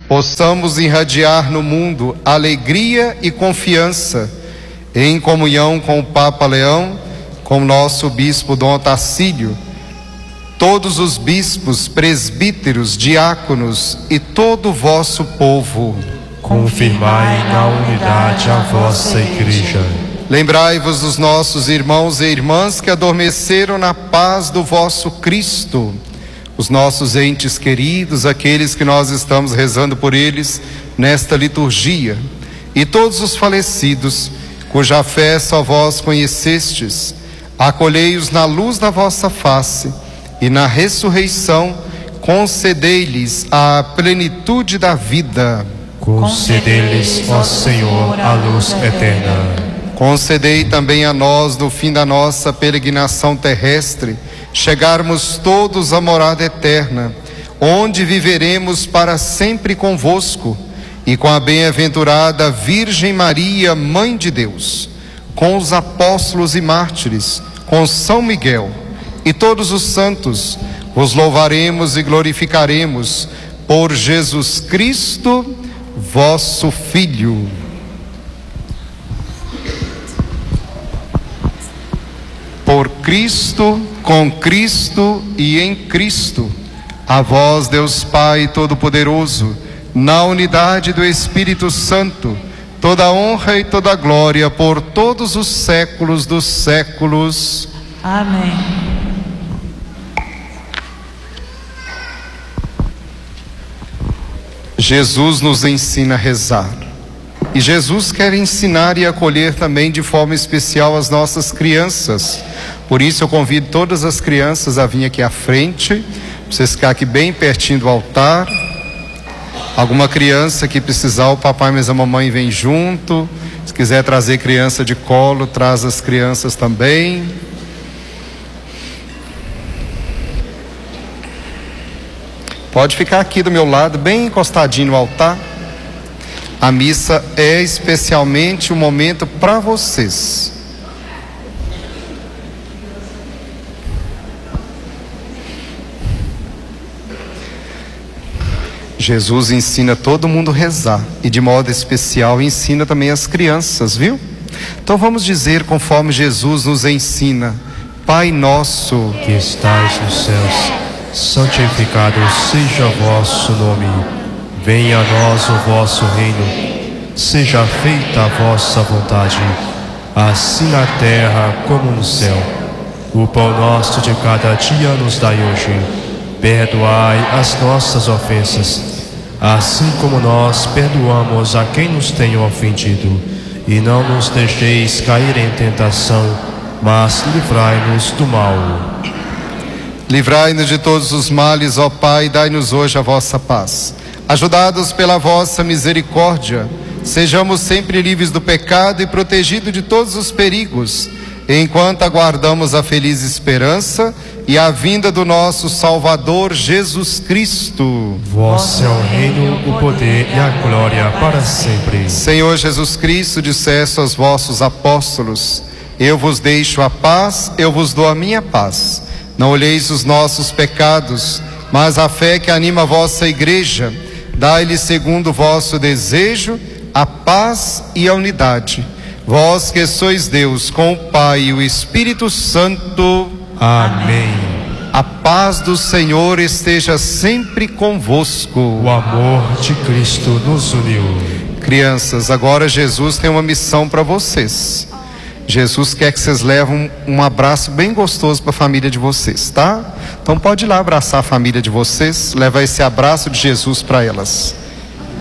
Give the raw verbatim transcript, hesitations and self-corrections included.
possamos irradiar no mundo alegria e confiança, em comunhão com o Papa Leão, com o nosso bispo Dom Otacílio, todos os bispos, presbíteros, diáconos e todo o vosso povo. Confirmai na unidade a vossa Igreja. Lembrai-vos dos nossos irmãos e irmãs que adormeceram na paz do vosso Cristo, os nossos entes queridos, aqueles que nós estamos rezando por eles nesta liturgia, e todos os falecidos, cuja fé só vós conhecestes, acolhei-os na luz da vossa face, e na ressurreição concedei-lhes a plenitude da vida. Concedei-lhes, ó Senhor, a luz eterna. Concedei também a nós, no fim da nossa peregrinação terrestre, chegarmos todos à morada eterna, onde viveremos para sempre convosco, e com a bem-aventurada Virgem Maria, Mãe de Deus, com os apóstolos e mártires, com São Miguel e todos os santos, vos louvaremos e glorificaremos por Jesus Cristo, vosso Filho. Por Cristo, com Cristo e em Cristo, a vós, Deus Pai Todo-Poderoso, na unidade do Espírito Santo, toda a honra e toda a glória por todos os séculos dos séculos. Amém. Jesus nos ensina a rezar. E Jesus quer ensinar e acolher também de forma especial as nossas crianças. Por isso eu convido todas as crianças a vir aqui à frente, para vocês ficarem aqui bem pertinho do altar. Alguma criança que precisar, o papai e a mamãe vem junto. Se quiser trazer criança de colo, traz as crianças também. Pode ficar aqui do meu lado, bem encostadinho no altar. A missa é especialmente um momento para vocês. Jesus ensina todo mundo a rezar, e de modo especial ensina também as crianças, viu? Então vamos dizer conforme Jesus nos ensina: Pai nosso que estais nos céus, santificado seja o vosso nome. Venha a nós o vosso reino. Seja feita a vossa vontade, assim na terra como no céu. O pão nosso de cada dia nos dai hoje. Perdoai as nossas ofensas, assim como nós perdoamos a quem nos tem ofendido. E não nos deixeis cair em tentação, mas livrai-nos do mal. Livrai-nos de todos os males, ó Pai, e dai-nos hoje a vossa paz. Ajudados pela vossa misericórdia, sejamos sempre livres do pecado e protegidos de todos os perigos, enquanto aguardamos a feliz esperança e a vinda do nosso Salvador Jesus Cristo. Vosso é o reino, o poder e a glória para sempre. Senhor Jesus Cristo, disseste aos vossos apóstolos: eu vos deixo a paz, eu vos dou a minha paz. Não olheis os nossos pecados, mas a fé que anima a vossa igreja. Dai-lhe segundo o vosso desejo a paz e a unidade. Vós que sois Deus, com o Pai e o Espírito Santo. Amém. A paz do Senhor esteja sempre convosco. O amor de Cristo nos uniu. Crianças, agora Jesus tem uma missão para vocês. Jesus quer que vocês levem um, um abraço bem gostoso para a família de vocês, tá? Então pode ir lá abraçar a família de vocês, levar esse abraço de Jesus para elas.